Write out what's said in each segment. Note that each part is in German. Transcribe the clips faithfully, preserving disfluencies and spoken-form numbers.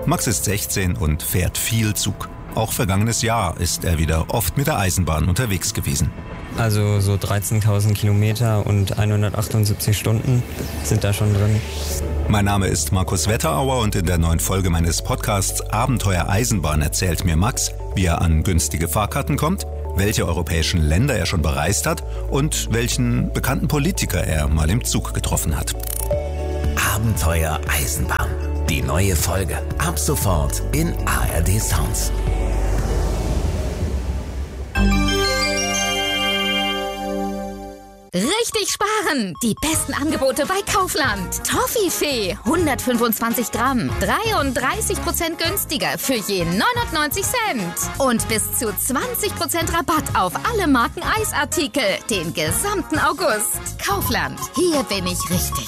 Max ist sechzehn und fährt viel Zug. Auch vergangenes Jahr ist er wieder oft mit der Eisenbahn unterwegs gewesen. Also so dreizehntausend Kilometer und hundertachtundsiebzig Stunden sind da schon drin. Mein Name ist Markus Wetterauer und in der neuen Folge meines Podcasts Abenteuer Eisenbahn erzählt mir Max, wie er an günstige Fahrkarten kommt, welche europäischen Länder er schon bereist hat und welchen bekannten Politiker er mal im Zug getroffen hat. Abenteuer Eisenbahn. Die neue Folge ab sofort in A R D Sounds. Richtig sparen! Die besten Angebote bei Kaufland. Toffifee, hundertfünfundzwanzig Gramm, dreiunddreißig Prozent günstiger für je neunundneunzig Cent. Und bis zu zwanzig Prozent Rabatt auf alle Marken Eisartikel den gesamten August. Kaufland, hier bin ich richtig.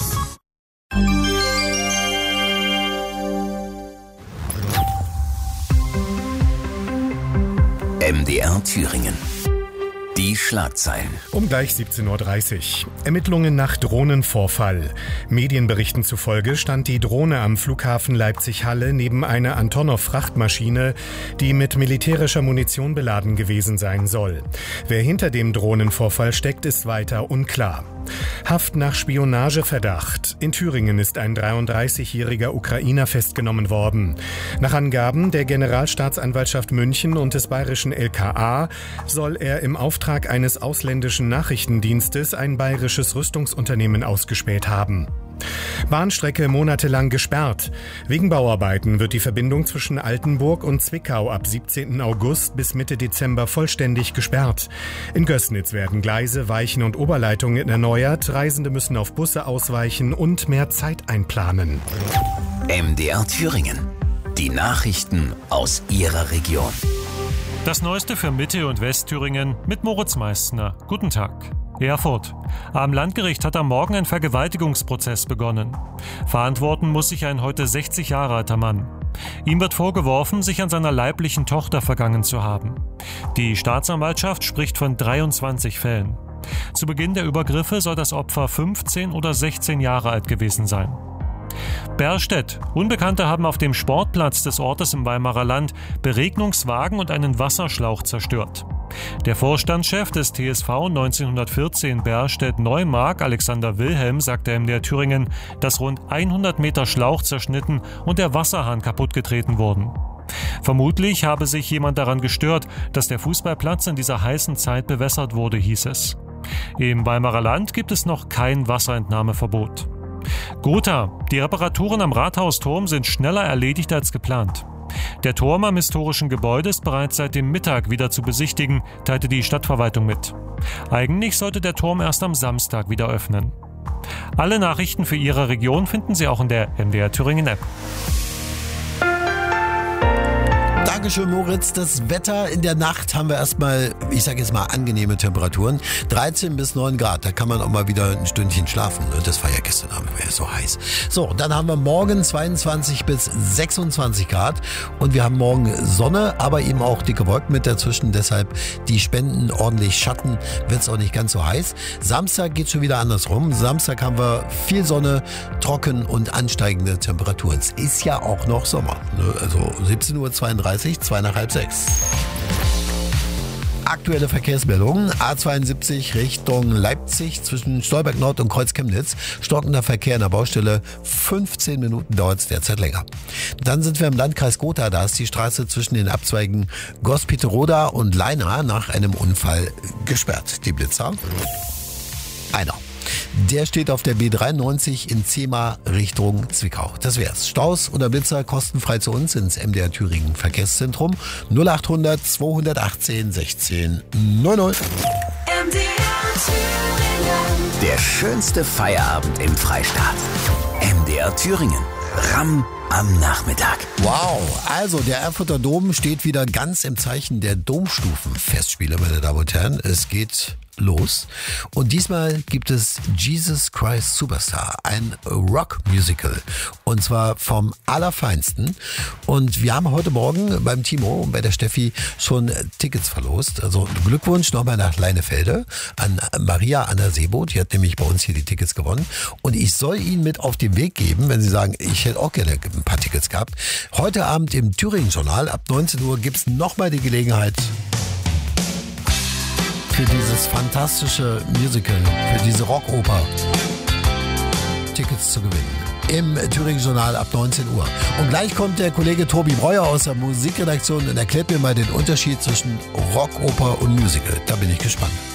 M D R Thüringen. Die Schlagzeilen. Um gleich siebzehn Uhr dreißig. Ermittlungen nach Drohnenvorfall. Medienberichten zufolge stand die Drohne am Flughafen Leipzig-Halle neben einer Antonov-Frachtmaschine, die mit militärischer Munition beladen gewesen sein soll. Wer hinter dem Drohnenvorfall steckt, ist weiter unklar. Haft nach Spionageverdacht. In Thüringen ist ein dreiunddreißigjähriger Ukrainer festgenommen worden. Nach Angaben der Generalstaatsanwaltschaft München und des bayerischen L K A soll er im Auftrag eines ausländischen Nachrichtendienstes ein bayerisches Rüstungsunternehmen ausgespäht haben. Bahnstrecke monatelang gesperrt. Wegen Bauarbeiten wird die Verbindung zwischen Altenburg und Zwickau ab siebzehnten August bis Mitte Dezember vollständig gesperrt. In Gößnitz werden Gleise, Weichen und Oberleitungen erneuert. Reisende müssen auf Busse ausweichen und mehr Zeit einplanen. M D R Thüringen. Die Nachrichten aus Ihrer Region. Das Neueste für Mitte- und Westthüringen mit Moritz Meissner. Guten Tag. Erfurt. Am Landgericht hat am Morgen ein Vergewaltigungsprozess begonnen. Verantworten muss sich ein heute sechzig Jahre alter Mann. Ihm wird vorgeworfen, sich an seiner leiblichen Tochter vergangen zu haben. Die Staatsanwaltschaft spricht von dreiundzwanzig Fällen. Zu Beginn der Übergriffe soll das Opfer fünfzehn oder sechzehn Jahre alt gewesen sein. Berstedt. Unbekannte haben auf dem Sportplatz des Ortes im Weimarer Land Beregnungswagen und einen Wasserschlauch zerstört. Der Vorstandschef des T S V neunzehnhundertvierzehn Berstedt-Neumark, Alexander Wilhelm, sagte M D R Thüringen, dass rund hundert Meter Schlauch zerschnitten und der Wasserhahn kaputtgetreten wurden. Vermutlich habe sich jemand daran gestört, dass der Fußballplatz in dieser heißen Zeit bewässert wurde, hieß es. Im Weimarer Land gibt es noch kein Wasserentnahmeverbot. Gotha. Die Reparaturen am Rathausturm sind schneller erledigt als geplant. Der Turm am historischen Gebäude ist bereits seit dem Mittag wieder zu besichtigen, teilte die Stadtverwaltung mit. Eigentlich sollte der Turm erst am Samstag wieder öffnen. Alle Nachrichten für Ihre Region finden Sie auch in der M D R Thüringen App. Dankeschön, Moritz. Das Wetter in der Nacht haben wir erstmal, ich sage jetzt mal, angenehme Temperaturen. dreizehn bis neun Grad, da kann man auch mal wieder ein Stündchen schlafen. Das war ja gestern Abend, war ja so heiß. So, dann haben wir morgen zweiundzwanzig bis sechsundzwanzig Grad und wir haben morgen Sonne, aber eben auch dicke Wolken mit dazwischen. Deshalb die spenden ordentlich Schatten, wird es auch nicht ganz so heiß. Samstag geht schon wieder andersrum. Samstag haben wir viel Sonne, trocken und ansteigende Temperaturen. Es ist ja auch noch Sommer. Ne? Also siebzehn Uhr zweiunddreißig, zwei nach halb sechs. Aktuelle Verkehrsmeldungen. A zweiundsiebzig Richtung Leipzig zwischen Stolberg Nord und Kreuz Chemnitz. Stockender Verkehr in der Baustelle. fünfzehn Minuten dauert es derzeit länger. Dann sind wir im Landkreis Gotha. Da ist die Straße zwischen den Abzweigen Gospiteroda und Leina nach einem Unfall gesperrt. Die Blitzer. Einer. Der steht auf der B dreiundneunzig in Zehma Richtung Zwickau. Das wär's. Staus oder Blitzer kostenfrei zu uns ins M D R Thüringen Verkehrszentrum null achthundert zweihundertachtzehn sechzehn neun null. M D R Thüringen. Der schönste Feierabend im Freistaat. M D R Thüringen. Ramm am Nachmittag. Wow, also der Erfurter Dom steht wieder ganz im Zeichen der Domstufenfestspiele, meine Damen und Herren. Es geht los. Und diesmal gibt es Jesus Christ Superstar, ein Rock-Musical. Und zwar vom Allerfeinsten. Und wir haben heute Morgen beim Timo und bei der Steffi schon Tickets verlost. Also Glückwunsch nochmal nach Leinefelde an Maria Anna Sebo. Die hat nämlich bei uns hier die Tickets gewonnen. Und ich soll Ihnen mit auf den Weg geben, wenn Sie sagen, ich hätte auch gerne ein paar Tickets gehabt. Heute Abend im Thüringen-Journal ab neunzehn Uhr gibt es nochmal die Gelegenheit, für dieses fantastische Musical, für diese Rockoper Tickets zu gewinnen. Im Thüringen-Journal ab neunzehn Uhr. Und gleich kommt der Kollege Tobi Breuer aus der Musikredaktion und erklärt mir mal den Unterschied zwischen Rockoper und Musical. Da bin ich gespannt.